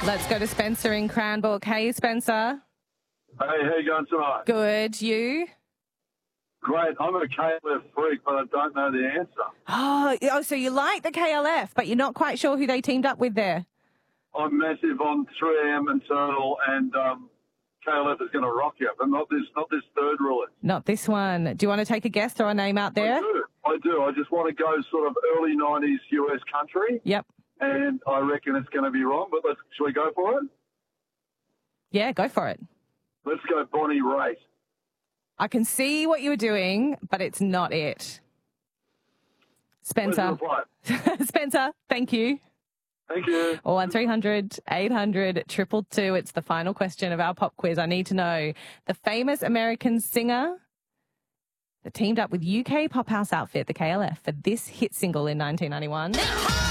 Let's go to Spencer in Cranbrook. Hey, Spencer. Hey, how you going tonight? Good. You? Great. I'm a KLF freak, but I don't know the answer. Oh, so you like the KLF, but you're not quite sure who they teamed up with there. I'm massive on 3AM and Turtle, and KLF is going to rock you, but not this third release. Not this one. Do you want to take a guess, throw a name out there? I do. I just want to go sort of early 90s US country. Yep. And I reckon it's going to be wrong, but shall we go for it? Yeah, go for it. Let's go Bonnie Raitt. I can see what you were doing, but it's not it. Spencer. Spencer, thank you. Thank you. 1300 800 222. It's the final question of our pop quiz. I need to know the famous American singer that teamed up with UK pop house outfit, the KLF, for this hit single in 1991.